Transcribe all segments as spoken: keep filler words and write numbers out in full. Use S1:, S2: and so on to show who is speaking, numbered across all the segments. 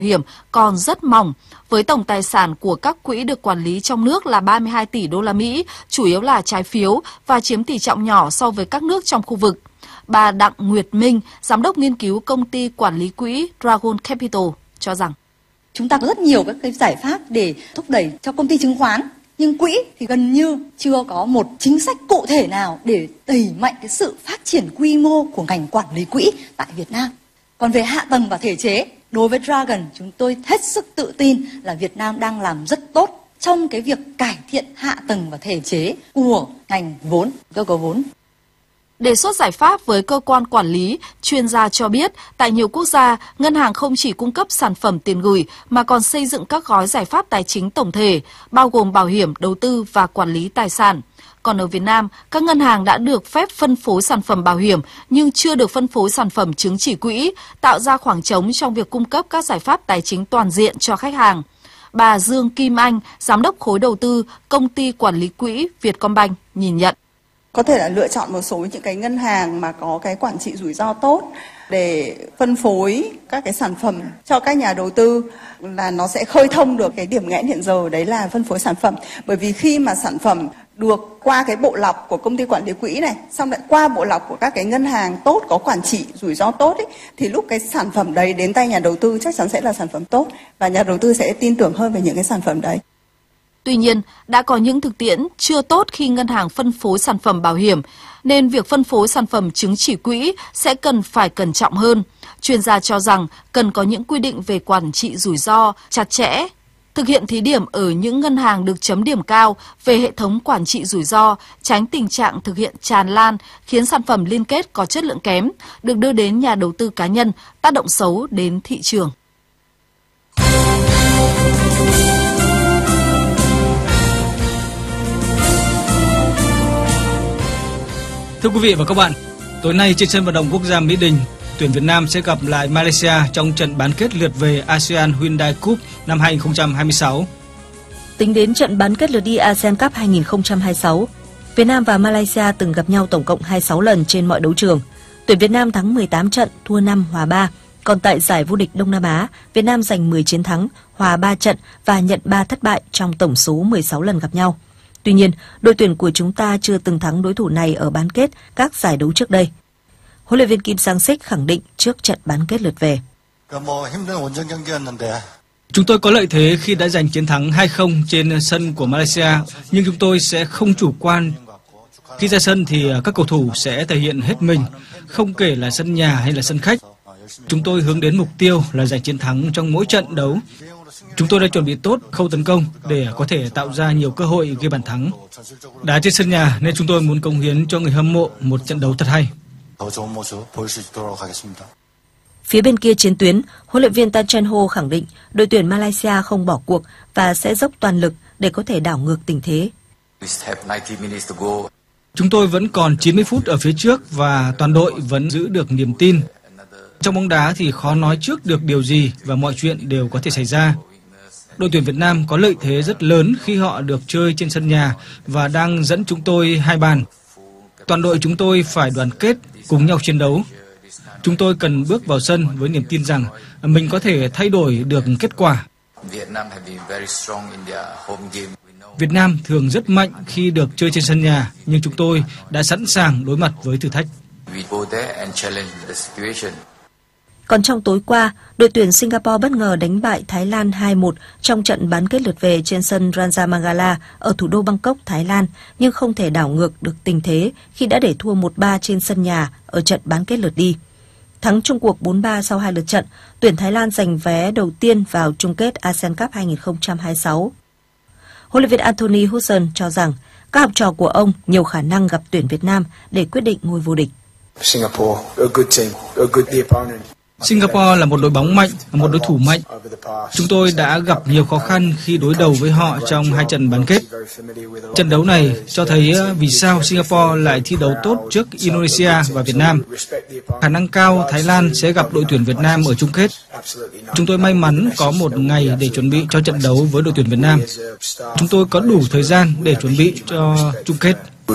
S1: hiểm còn rất mỏng, với tổng tài sản của các quỹ được quản lý trong nước là ba mươi hai tỷ đô la Mỹ, chủ yếu là trái phiếu và chiếm tỷ trọng nhỏ so với các nước trong khu vực. Bà Đặng Nguyệt Minh, giám đốc nghiên cứu công ty quản lý quỹ Dragon Capital cho rằng
S2: chúng ta có rất nhiều các cái giải pháp để thúc đẩy cho công ty chứng khoán, nhưng quỹ thì gần như chưa có một chính sách cụ thể nào để đẩy mạnh cái sự phát triển quy mô của ngành quản lý quỹ tại Việt Nam. Còn về hạ tầng và thể chế, đối với Dragon, chúng tôi hết sức tự tin là Việt Nam đang làm rất tốt trong cái việc cải thiện hạ tầng và thể chế của ngành vốn, cơ cấu vốn.
S1: Đề xuất giải pháp với cơ quan quản lý, chuyên gia cho biết tại nhiều quốc gia, ngân hàng không chỉ cung cấp sản phẩm tiền gửi mà còn xây dựng các gói giải pháp tài chính tổng thể, bao gồm bảo hiểm, đầu tư và quản lý tài sản. Còn ở Việt Nam, các ngân hàng đã được phép phân phối sản phẩm bảo hiểm nhưng chưa được phân phối sản phẩm chứng chỉ quỹ, tạo ra khoảng trống trong việc cung cấp các giải pháp tài chính toàn diện cho khách hàng. Bà Dương Kim Anh, giám đốc khối đầu tư, công ty quản lý quỹ Vietcombank nhìn nhận.
S3: Có thể là lựa chọn một số những cái ngân hàng mà có cái quản trị rủi ro tốt để phân phối các cái sản phẩm cho các nhà đầu tư, là nó sẽ khơi thông được cái điểm nghẽn hiện giờ, đấy là phân phối sản phẩm. Bởi vì khi mà sản phẩm được qua cái bộ lọc của công ty quản lý quỹ này, xong lại qua bộ lọc của các cái ngân hàng tốt, có quản trị rủi ro tốt ấy, thì lúc cái sản phẩm đấy đến tay nhà đầu tư chắc chắn sẽ là sản phẩm tốt và nhà đầu tư sẽ tin tưởng hơn về những cái sản phẩm đấy.
S1: Tuy nhiên, đã có những thực tiễn chưa tốt khi ngân hàng phân phối sản phẩm bảo hiểm, nên việc phân phối sản phẩm chứng chỉ quỹ sẽ cần phải cẩn trọng hơn. Chuyên gia cho rằng cần có những quy định về quản trị rủi ro chặt chẽ, thực hiện thí điểm ở những ngân hàng được chấm điểm cao về hệ thống quản trị rủi ro, tránh tình trạng thực hiện tràn lan khiến sản phẩm liên kết có chất lượng kém, được đưa đến nhà đầu tư cá nhân, tác động xấu đến thị trường.
S4: Thưa quý vị và các bạn, tối nay trên sân vận động quốc gia Mỹ Đình, tuyển Việt Nam sẽ gặp lại Malaysia trong trận bán kết lượt về ASEAN Hyundai Cup năm hai không hai sáu.
S5: Tính đến trận bán kết lượt đi ASEAN Cup hai không hai sáu, Việt Nam và Malaysia từng gặp nhau tổng cộng hai mươi sáu lần trên mọi đấu trường. Tuyển Việt Nam thắng mười tám trận, thua năm, hòa ba. Còn tại giải vô địch Đông Nam Á, Việt Nam giành mười chiến thắng, hòa ba trận và nhận ba thất bại trong tổng số mười sáu lần gặp nhau. Tuy nhiên, đội tuyển của chúng ta chưa từng thắng đối thủ này ở bán kết các giải đấu trước đây. Huấn luyện viên Kim Sang-sik khẳng định trước trận bán kết lượt về.
S4: Chúng tôi có lợi thế khi đã giành chiến thắng hai không trên sân của Malaysia, nhưng chúng tôi sẽ không chủ quan. Khi ra sân thì các cầu thủ sẽ thể hiện hết mình, không kể là sân nhà hay là sân khách. Chúng tôi hướng đến mục tiêu là giành chiến thắng trong mỗi trận đấu. Chúng tôi đã chuẩn bị tốt khâu tấn công để có thể tạo ra nhiều cơ hội ghi bàn thắng. Đá trên sân nhà nên chúng tôi muốn cống hiến cho người hâm mộ một trận đấu thật hay.
S5: Phía bên kia chiến tuyến, huấn luyện viên Tan Cheng Ho khẳng định đội tuyển Malaysia không bỏ cuộc và sẽ dốc toàn lực để có thể đảo ngược tình thế.
S4: Chúng tôi vẫn còn chín mươi phút ở phía trước và toàn đội vẫn giữ được niềm tin. Trong bóng đá thì khó nói trước được điều gì và mọi chuyện đều có thể xảy ra. Đội tuyển Việt Nam có lợi thế rất lớn khi họ được chơi trên sân nhà và đang dẫn chúng tôi hai bàn. Toàn đội chúng tôi phải đoàn kết, cùng nhau chiến đấu. Chúng tôi cần bước vào sân với niềm tin rằng mình có thể thay đổi được kết quả. Việt Nam thường rất mạnh khi được chơi trên sân nhà, nhưng chúng tôi đã sẵn sàng đối mặt với thử thách.
S5: Còn trong tối qua, đội tuyển Singapore bất ngờ đánh bại Thái Lan hai một trong trận bán kết lượt về trên sân Rajamangala ở thủ đô Bangkok, Thái Lan, nhưng không thể đảo ngược được tình thế khi đã để thua một ba trên sân nhà ở trận bán kết lượt đi. Thắng chung cuộc bốn ba sau hai lượt trận, tuyển Thái Lan giành vé đầu tiên vào chung kết ASEAN Cup hai không hai sáu. Huấn luyện viên Anthony Hudson cho rằng các học trò của ông nhiều khả năng gặp tuyển Việt Nam để quyết định ngôi vô địch.
S6: Singapore, a good team, a good the opponent.
S4: Singapore là một đội bóng mạnh, một đối thủ mạnh. Chúng tôi đã gặp nhiều khó khăn khi đối đầu với họ trong hai trận bán kết. Trận đấu này cho thấy vì sao Singapore lại thi đấu tốt trước Indonesia và Việt Nam. Khả năng cao Thái Lan sẽ gặp đội tuyển Việt Nam ở chung kết. Chúng tôi may mắn có một ngày để chuẩn bị cho trận đấu với đội tuyển Việt Nam. Chúng tôi có đủ thời gian để chuẩn bị cho chung kết.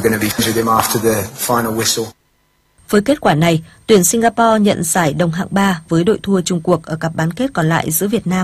S5: Với kết quả này, tuyển Singapore nhận giải đồng hạng ba với đội thua chung cuộc ở cặp bán kết còn lại giữa Việt Nam